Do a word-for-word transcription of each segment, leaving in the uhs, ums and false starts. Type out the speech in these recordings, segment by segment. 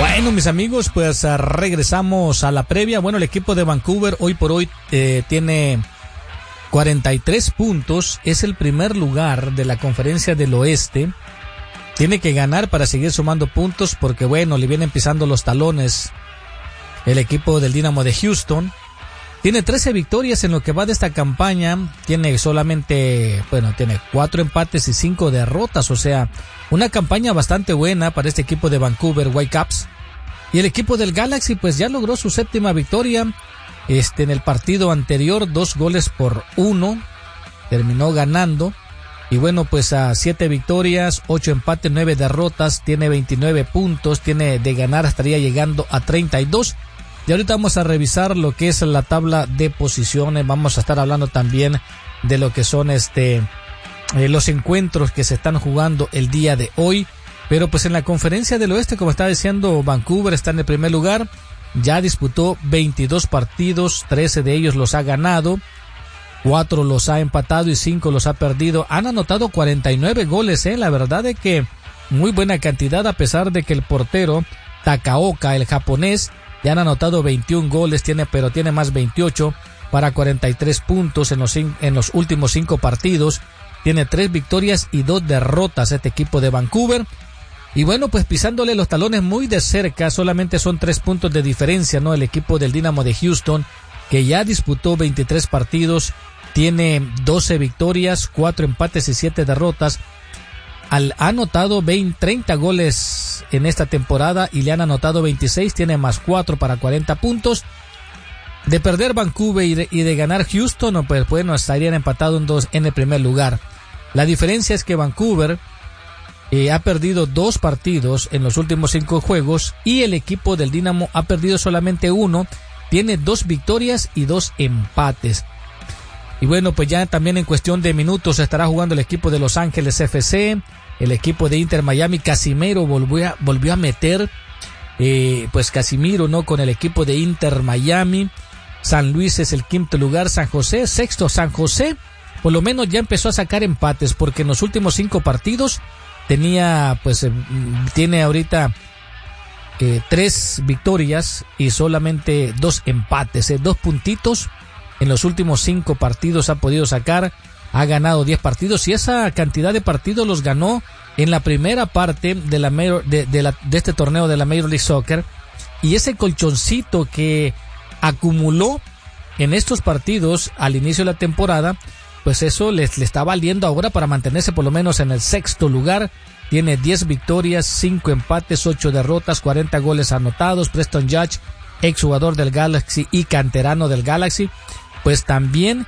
Bueno, mis amigos, pues uh, regresamos a la previa. Bueno, el equipo de Vancouver hoy por hoy eh, tiene cuarenta y tres puntos. Es el primer lugar de la Conferencia del Oeste. Tiene que ganar para seguir sumando puntos porque, bueno, le vienen pisando los talones el equipo del Dynamo de Houston. Tiene trece victorias en lo que va de esta campaña. Tiene solamente, bueno, tiene cuatro empates y cinco derrotas. O sea, una campaña bastante buena para este equipo de Vancouver Whitecaps. Y el equipo del Galaxy pues ya logró su séptima victoria. Este, en el partido anterior, dos goles por uno. Terminó ganando. Y bueno, pues a siete victorias, ocho empates, nueve derrotas. Tiene veintinueve puntos. Tiene de ganar, estaría llegando a treinta y dos. Y ahorita vamos a revisar lo que es la tabla de posiciones. Vamos a estar hablando también de lo que son este eh, los encuentros que se están jugando el día de hoy. Pero pues en la Conferencia del Oeste, como estaba diciendo, Vancouver está en el primer lugar. Ya disputó veintidós partidos, trece de ellos los ha ganado, cuatro los ha empatado y cinco los ha perdido. Han anotado cuarenta y nueve goles, eh. La verdad es que muy buena cantidad, a pesar de que el portero Takaoka, el japonés, ya han anotado veintiún goles, tiene, pero tiene más veintiocho para cuarenta y tres puntos en los, en los últimos cinco partidos. Tiene tres victorias y dos derrotas este equipo de Vancouver. Y bueno, pues pisándole los talones muy de cerca, solamente son tres puntos de diferencia, ¿no? El equipo del Dynamo de Houston, que ya disputó veintitrés partidos, tiene doce victorias, cuatro empates y siete derrotas. Al, ha anotado veinte, treinta goles en esta temporada y le han anotado veintiséis, tiene más cuatro para cuarenta puntos. De perder Vancouver y de, y de ganar Houston, no, pues bueno, estarían empatados en dos en el primer lugar. La diferencia es que Vancouver eh, ha perdido dos partidos en los últimos cinco juegos y el equipo del Dynamo ha perdido solamente uno, tiene dos victorias y dos empates. Y bueno, pues ya también en cuestión de minutos estará jugando el equipo de Los Ángeles F C, el equipo de Inter Miami. Casimiro volvió a, volvió a meter, eh, pues Casimiro, ¿no? Con el equipo de Inter Miami. San Luis es el quinto lugar, San José sexto. San José por lo menos ya empezó a sacar empates porque en los últimos cinco partidos tenía, pues, eh, tiene ahorita eh, tres victorias y solamente dos empates, eh, dos puntitos. En los últimos cinco partidos ha podido sacar, ha ganado diez partidos y esa cantidad de partidos los ganó en la primera parte de, la Major, de, de, la, de este torneo de la Major League Soccer. Y ese colchoncito que acumuló en estos partidos al inicio de la temporada, pues eso les, le está valiendo ahora para mantenerse por lo menos en el sexto lugar. Tiene diez victorias, cinco empates, ocho derrotas, cuarenta goles anotados. Preston Judge, exjugador del Galaxy y canterano del Galaxy, pues también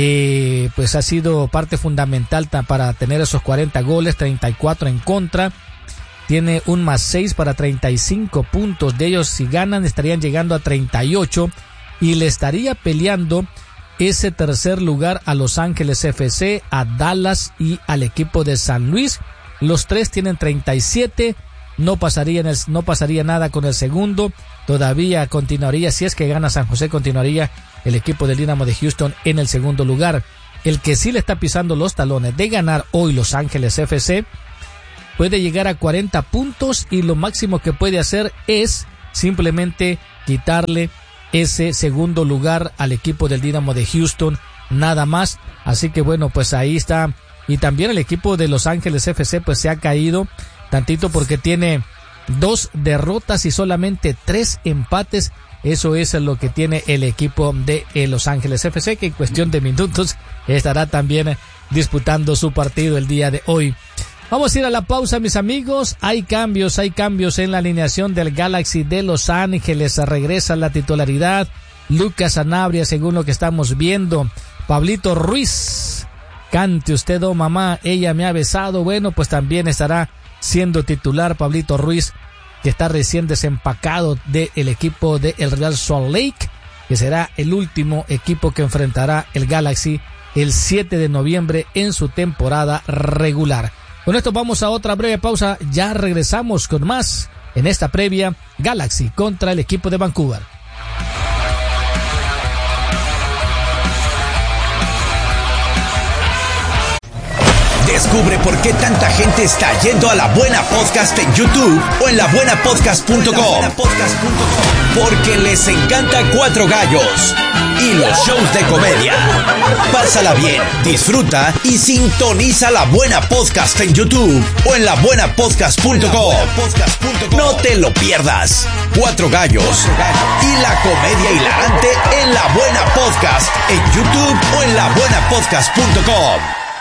eh, pues ha sido parte fundamental para tener esos cuarenta goles, treinta y cuatro en contra. Tiene un más seis para treinta y cinco puntos. De ellos, si ganan, estarían llegando a treinta y ocho y le estaría peleando ese tercer lugar a Los Ángeles F C, a Dallas y al equipo de San Luis. Los tres tienen treinta y siete. No pasaría, en el, no pasaría nada con el segundo. Todavía continuaría, si es que gana San José, continuaría el equipo del Dynamo de Houston en el segundo lugar. El que sí le está pisando los talones de ganar hoy Los Ángeles F C puede llegar a cuarenta puntos y lo máximo que puede hacer es simplemente quitarle ese segundo lugar al equipo del Dynamo de Houston, nada más. Así que bueno, pues ahí está. Y también el equipo de Los Ángeles F C pues se ha caído tantito porque tiene dos derrotas y solamente tres empates. Eso es lo que tiene el equipo de eh, Los Ángeles F C, que en cuestión de minutos estará también disputando su partido el día de hoy. Vamos a ir a la pausa, mis amigos. Hay cambios, hay cambios en la alineación del Galaxy de Los Ángeles. Regresa la titularidad Lucas Sanabria, según lo que estamos viendo. Pablito Ruiz, cante usted, oh mamá, ella me ha besado. Bueno, pues también estará siendo titular Pablito Ruiz, que está recién desempacado del equipo de el Real Salt Lake, que será el último equipo que enfrentará el Galaxy el siete de noviembre en su temporada regular. Con esto vamos a otra breve pausa, ya regresamos con más en esta previa Galaxy contra el equipo de Vancouver. Descubre por qué tanta gente está yendo a La Buena Podcast en YouTube o en la buena podcast punto com. Porque les encanta Cuatro Gallos y los shows de comedia. Pásala bien, disfruta y sintoniza La Buena Podcast en YouTube o en la buena podcast punto com. No te lo pierdas. Cuatro Gallos y la comedia hilarante en La Buena Podcast en YouTube o en la buena podcast punto com.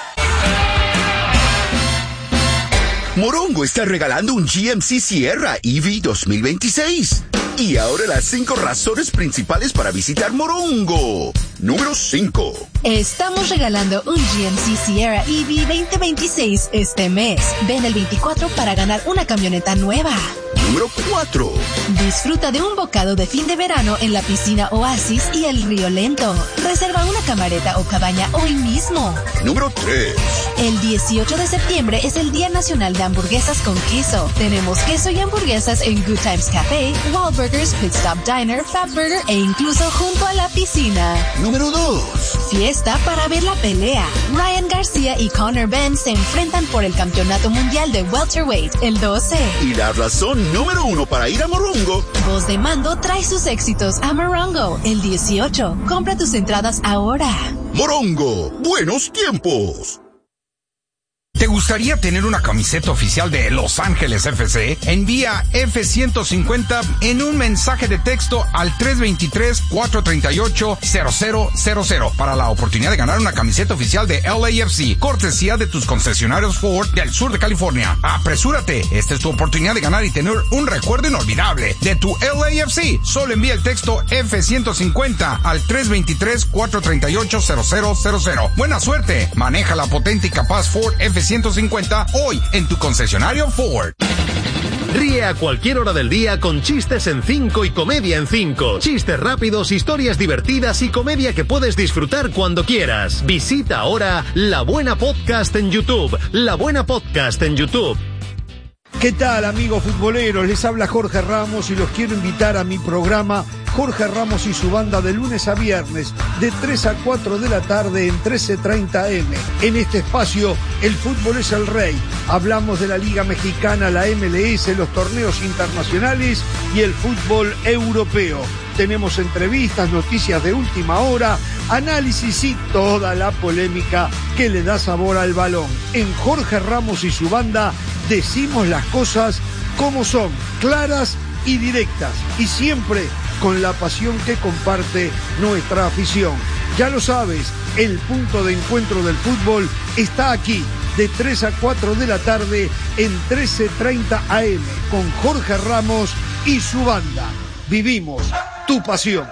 Morongo está regalando un G M C Sierra E V dos mil veintiséis. Y ahora las cinco razones principales para visitar Morongo. Número cinco. Estamos regalando un G M C Sierra E V veinte veintiséis este mes. Ven el veinticuatro para ganar una camioneta nueva. Número cuatro. Disfruta de un bocado de fin de verano en la piscina Oasis y el Río Lento. Reserva una camareta o cabaña hoy mismo. Número tres. El dieciocho de septiembre es el Día Nacional de Hamburguesas con Queso. Tenemos queso y hamburguesas en Good Times Café, Wahlburgers, Pit Stop Diner, Fatburger e incluso junto a la piscina. Número dos. Fiesta para ver la pelea. Ryan García y Conor Benn se enfrentan por el Campeonato Mundial de Welterweight el doce. Y la razón número uno para ir a Morongo. Voz de Mando trae sus éxitos a Morongo el dieciocho. Compra tus entradas ahora. Morongo, buenos tiempos. ¿Te gustaría tener una camiseta oficial de Los Ángeles F C? Envía F ciento cincuenta en un mensaje de texto al tres dos tres, cuatro tres ocho, cero cero cero cero para la oportunidad de ganar una camiseta oficial de L A F C, cortesía de tus concesionarios Ford del sur de California. Apresúrate, esta es tu oportunidad de ganar y tener un recuerdo inolvidable de tu L A F C. Solo envía el texto F ciento cincuenta al tres dos tres, cuatro tres ocho, cero cero cero cero. Buena suerte, maneja la potente y capaz Ford F ciento cincuenta hoy en tu concesionario Ford. Ríe a cualquier hora del día con chistes en cinco y comedia en cinco. Chistes rápidos, historias divertidas y comedia que puedes disfrutar cuando quieras. Visita ahora La Buena Podcast en YouTube. La Buena Podcast en YouTube. ¿Qué tal, amigos futboleros? Les habla Jorge Ramos y los quiero invitar a mi programa Jorge Ramos y su banda de lunes a viernes de tres a cuatro de la tarde en trece treinta eme. En este espacio, el fútbol es el rey. Hablamos de la Liga Mexicana, la M L S, los torneos internacionales y el fútbol europeo. Tenemos entrevistas, noticias de última hora, análisis y toda la polémica que le da sabor al balón. En Jorge Ramos y su banda decimos las cosas como son, claras y directas, y siempre con la pasión que comparte nuestra afición. Ya lo sabes, el punto de encuentro del fútbol está aquí, de tres a cuatro de la tarde en trece treinta a eme, con Jorge Ramos y su banda. Vivimos tu pasión.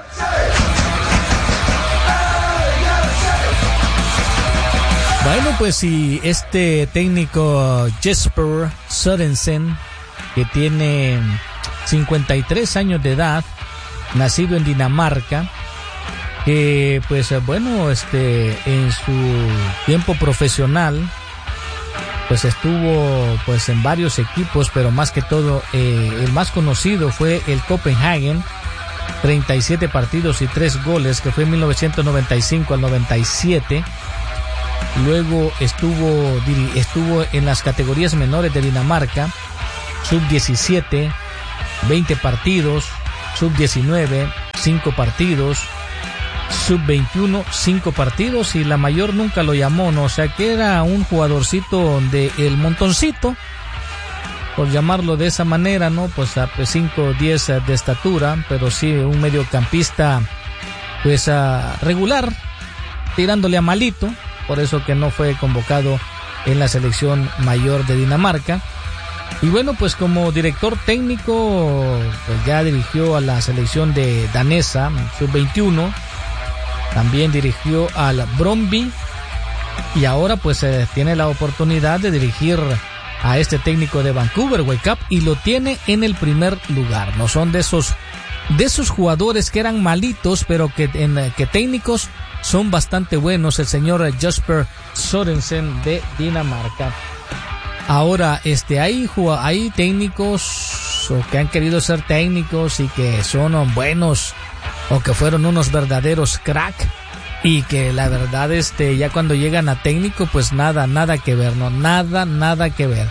Bueno, pues si este técnico Jesper Sørensen, que tiene cincuenta y tres años de edad, nacido en Dinamarca, que pues bueno, este en su tiempo profesional pues estuvo pues en varios equipos, pero más que todo eh, el más conocido fue el Copenhagen, treinta y siete partidos y tres goles, que fue en mil novecientos noventa y cinco al noventa y siete. Luego estuvo estuvo en las categorías menores de Dinamarca, sub diecisiete, veinte partidos, sub diecinueve, cinco partidos, sub veintiuno, cinco partidos, y la mayor nunca lo llamó, ¿no? O sea que era un jugadorcito de el montoncito, por llamarlo de esa manera, ¿no? Pues a cinco diez de estatura, pero sí un mediocampista pues a regular, tirándole a malito, por eso que no fue convocado en la selección mayor de Dinamarca. Y bueno, pues como director técnico, pues ya dirigió a la selección de danesa, sub veintiuno, también dirigió al Brøndby, y ahora pues eh, tiene la oportunidad de dirigir a este técnico de Vancouver Whitecaps, y lo tiene en el primer lugar. No son de esos de esos jugadores que eran malitos, pero que, en, que técnicos son bastante buenos, el señor Jesper Sørensen de Dinamarca. Ahora, este, hay, hay técnicos o que han querido ser técnicos y que son buenos o que fueron unos verdaderos crack y que la verdad, este, ya cuando llegan a técnico, pues nada, nada que ver, no, nada, nada que ver.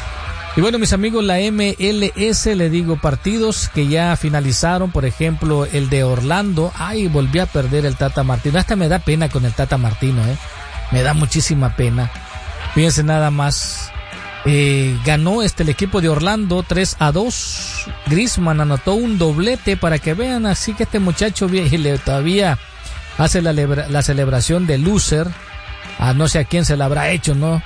Y bueno, mis amigos, la M L S, le digo, partidos que ya finalizaron, por ejemplo, el de Orlando. Ay, volví a perder el Tata Martino. Hasta me da pena con el Tata Martino, eh. Me da muchísima pena. Fíjense nada más. Eh, ganó este el equipo de Orlando tres a dos. Griezmann anotó un doblete para que vean, así que este muchacho le, todavía hace la, la celebración de loser. A no sé a quién se la habrá hecho, ¿no?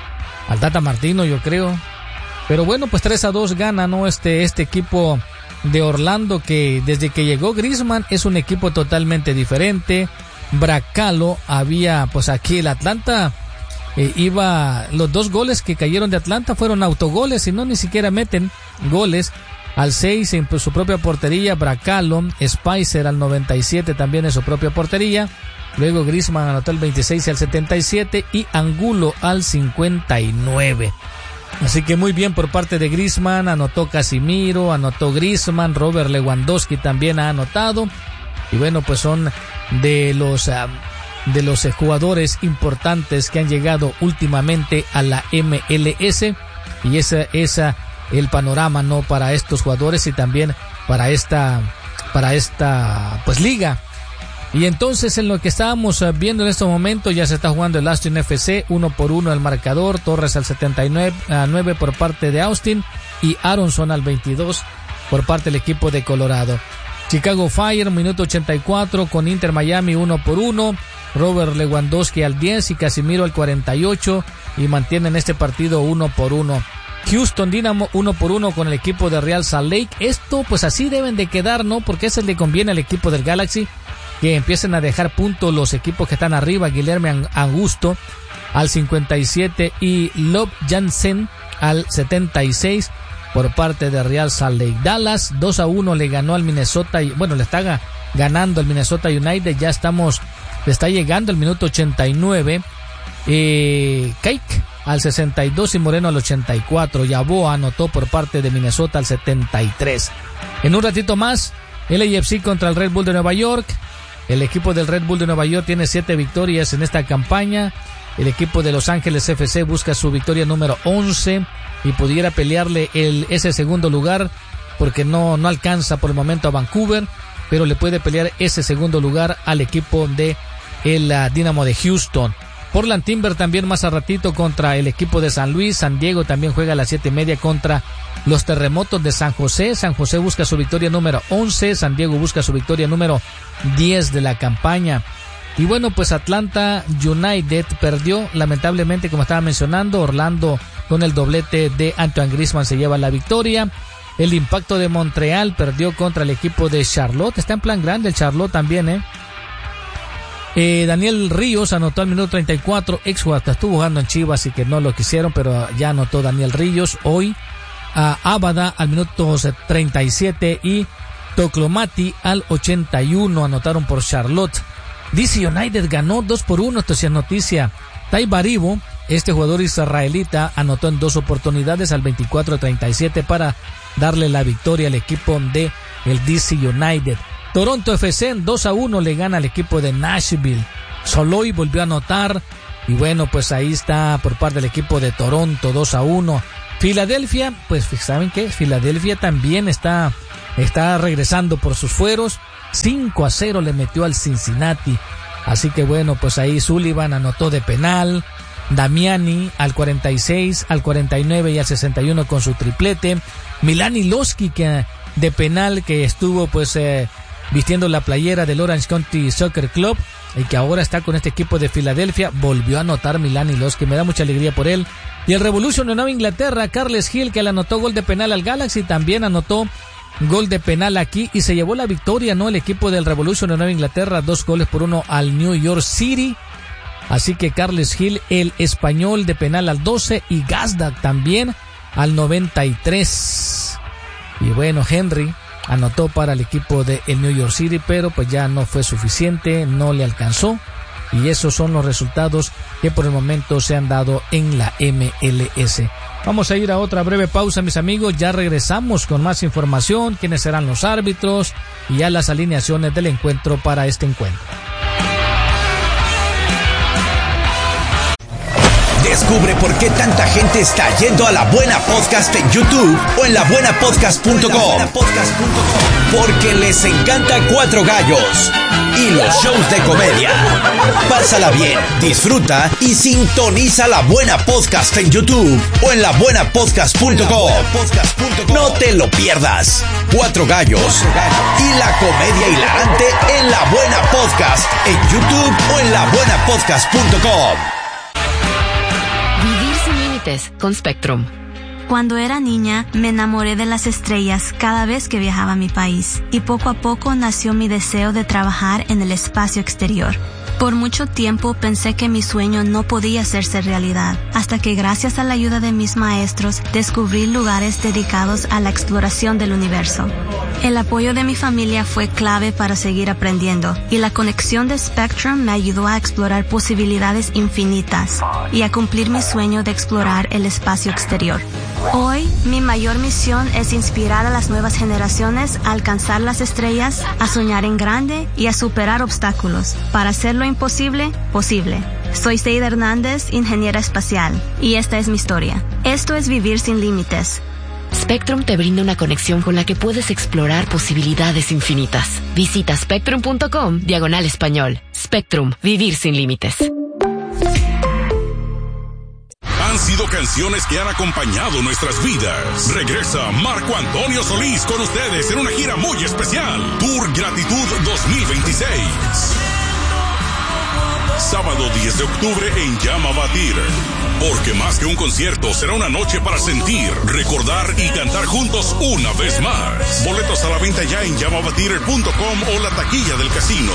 Al Tata Martino, yo creo. Pero bueno, pues tres a dos gana, ¿no? Este, este equipo de Orlando, que desde que llegó Griezmann es un equipo totalmente diferente. Bracalo había, pues aquí el Atlanta eh, iba, los dos goles que cayeron de Atlanta fueron autogoles y no ni siquiera meten goles. Al seis en su propia portería, Bracalo, Spicer al noventa y siete también en su propia portería. Luego Griezmann anotó el veintiséis y al setenta y siete y Angulo al cincuenta y nueve. Así que muy bien por parte de Griezmann, anotó Casimiro, anotó Griezmann, Robert Lewandowski también ha anotado. Y bueno, pues son de los uh, de los uh, jugadores importantes que han llegado últimamente a la M L S. Y esa es uh, el panorama, ¿no? Para estos jugadores y también para esta, para esta pues liga. Y entonces en lo que estábamos viendo en este momento ya se está jugando el Austin F C, uno por uno el marcador, Torres al setenta y nueve por parte de Austin y Aronson al veintidós por parte del equipo de Colorado. Chicago Fire, minuto ochenta y cuatro con Inter Miami uno por uno, Robert Lewandowski al diez y Casimiro al cuarenta y ocho y mantienen este partido uno por uno. Houston Dynamo uno por uno con el equipo de Real Salt Lake. Esto pues así deben de quedar, ¿no? Porque eso le conviene al equipo del Galaxy, que empiecen a dejar puntos los equipos que están arriba. Guilherme Augusto al cincuenta y siete y Lob Jansen al setenta y seis por parte de Real Salt Lake. Dallas dos a uno le ganó al Minnesota, y bueno, le está ganando el Minnesota United. Ya estamos, le está llegando el minuto ochenta y nueve. Eh, Cake al sesenta y dos y Moreno al ochenta y cuatro. Yabo anotó por parte de Minnesota al setenta y tres. En un ratito más, el L A F C contra el Red Bull de Nueva York. El equipo del Red Bull de Nueva York tiene siete victorias en esta campaña. El equipo de Los Ángeles F C busca su victoria número once y pudiera pelearle el, ese segundo lugar, porque no, no alcanza por el momento a Vancouver, pero le puede pelear ese segundo lugar al equipo de el uh, Dynamo de Houston. Portland Timber también más a ratito contra el equipo de San Luis. San Diego también juega a las siete y media contra los Terremotos de San José. San José busca su victoria número once. San Diego busca su victoria número diez de la campaña. Y bueno, pues Atlanta United perdió, lamentablemente, como estaba mencionando. Orlando con el doblete de Antoine Griezmann se lleva la victoria. El Impacto de Montreal perdió contra el equipo de Charlotte. Está en plan grande el Charlotte también, ¿eh? Eh, Daniel Ríos anotó al minuto treinta y cuatro, ex jugador, estuvo jugando en Chivas, así que no lo quisieron, pero ya anotó Daniel Ríos hoy. A Ábada al minuto treinta y siete y Toclomati al ochenta y uno anotaron por Charlotte. D C United ganó dos por uno, esto sí es noticia. Tai Baribo, este jugador israelita, anotó en dos oportunidades al veinticuatro treinta y siete para darle la victoria al equipo de el D C United. Toronto F C dos a uno le gana al equipo de Nashville. Soloy volvió a anotar y bueno, pues ahí está por parte del equipo de Toronto dos a uno. Filadelfia, pues ¿saben qué? Filadelfia también está, está regresando por sus fueros. cinco a cero le metió al Cincinnati. Así que bueno, pues ahí Sullivan anotó de penal. Damiani al cuarenta y seis, al cuarenta y nueve y al sesenta y uno con su triplete. Milani Loski que de penal, que estuvo pues eh, vistiendo la playera del Orange County Soccer Club y que ahora está con este equipo de Filadelfia, volvió a anotar Milani Loski, me da mucha alegría por él. Y el Revolution de Nueva Inglaterra, Carles Hill, que le anotó gol de penal al Galaxy, también anotó gol de penal aquí y se llevó la victoria, ¿no? El equipo del Revolution de Nueva Inglaterra, dos goles por uno al New York City. Así que Carles Hill, el español, de penal al doce y Gazdag también al noventa y tres. Y bueno, Henry anotó para el equipo de el New York City, pero pues ya no fue suficiente, no le alcanzó. Y esos son los resultados que por el momento se han dado en la M L S. Vamos a ir a otra breve pausa, mis amigos. Ya regresamos con más información, quiénes serán los árbitros y ya las alineaciones del encuentro para este encuentro. Descubre por qué tanta gente está yendo a La Buena Podcast en YouTube o en la buena podcast punto com. Porque les encanta Cuatro Gallos y los shows de comedia. Pásala bien, disfruta y sintoniza La Buena Podcast en YouTube o en la buena podcast punto com. No te lo pierdas. Cuatro Gallos y la comedia hilarante en La Buena Podcast en YouTube o en la buena podcast punto com. Vivir sin límites con Spectrum. Cuando era niña, me enamoré de las estrellas cada vez que viajaba a mi país, y poco a poco nació mi deseo de trabajar en el espacio exterior. Por mucho tiempo pensé que mi sueño no podía hacerse realidad, hasta que gracias a la ayuda de mis maestros descubrí lugares dedicados a la exploración del universo. El apoyo de mi familia fue clave para seguir aprendiendo, y la conexión de Spectrum me ayudó a explorar posibilidades infinitas y a cumplir mi sueño de explorar el espacio exterior. Hoy, mi mayor misión es inspirar a las nuevas generaciones a alcanzar las estrellas, a soñar en grande y a superar obstáculos para hacer lo imposible, posible. Soy Seida Hernández, ingeniera espacial, y esta es mi historia. Esto es Vivir sin Límites. Spectrum te brinda una conexión con la que puedes explorar posibilidades infinitas. Visita spectrum punto com diagonal español. Spectrum, vivir sin límites. Han sido canciones que han acompañado nuestras vidas. Regresa Marco Antonio Solís con ustedes en una gira muy especial. Tour Gratitud dos mil veintiséis. Sábado diez de octubre en Llama Batir. Porque más que un concierto, será una noche para sentir, recordar y cantar juntos una vez más. Boletos a la venta ya en llama batir punto com o la taquilla del casino.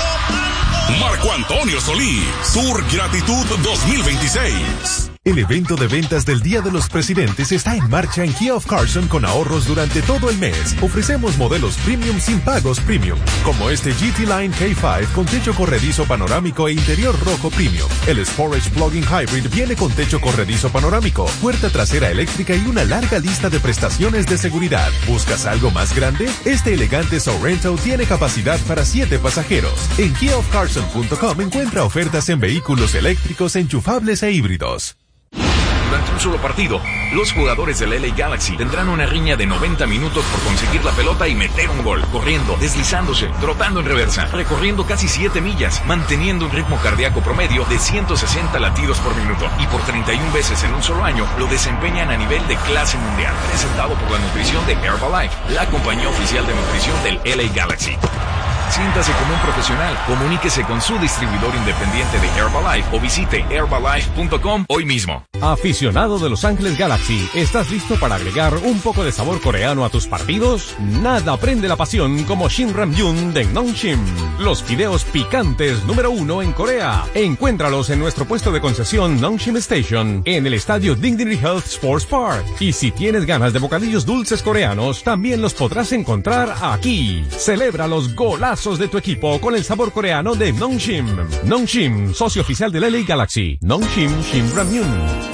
Marco Antonio Solís, Tour Gratitud dos mil veintiséis. El evento de ventas del Día de los Presidentes está en marcha en Kia of Carson con ahorros durante todo el mes. Ofrecemos modelos premium sin pagos premium, como este G T Line K cinco con techo corredizo panorámico e interior rojo premium. El Sportage Plug-in Hybrid viene con techo corredizo panorámico, puerta trasera eléctrica y una larga lista de prestaciones de seguridad. ¿Buscas algo más grande? Este elegante Sorrento tiene capacidad para siete pasajeros. En kia of carson punto com encuentra ofertas en vehículos eléctricos, enchufables e híbridos. Durante un solo partido, los jugadores del L A Galaxy tendrán una riña de noventa minutos por conseguir la pelota y meter un gol, corriendo, deslizándose, trotando en reversa, recorriendo casi siete millas, manteniendo un ritmo cardíaco promedio de ciento sesenta latidos por minuto, y por treinta y una veces en un solo año lo desempeñan a nivel de clase mundial, presentado por la nutrición de Herbalife, la compañía oficial de nutrición del L A Galaxy. Siéntase como un profesional, comuníquese con su distribuidor independiente de Herbalife o visite herbalife punto com hoy mismo. Aficionado de Los Ángeles Galaxy, ¿estás listo para agregar un poco de sabor coreano a tus partidos? Nada prende la pasión como Shin Ramyun de Nongshim, los fideos picantes número uno en Corea. Encuéntralos en nuestro puesto de concesión Nongshim Station, en el estadio Dignity Health Sports Park. Y si tienes ganas de bocadillos dulces coreanos, también los podrás encontrar aquí. Celebra los golazos de tu equipo con el sabor coreano de Nongshim. Nongshim, socio oficial del L A Galaxy. Nongshim Shin Ramyun.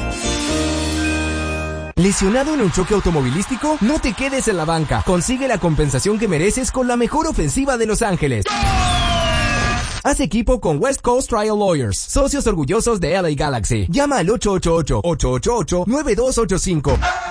¿Lesionado en un choque automovilístico? No te quedes en la banca. Consigue la compensación que mereces con la mejor ofensiva de Los Ángeles. Haz equipo con West Coast Trial Lawyers, socios orgullosos de L A Galaxy. Llama al ocho ocho ocho, ocho ocho ocho, nueve dos ocho cinco.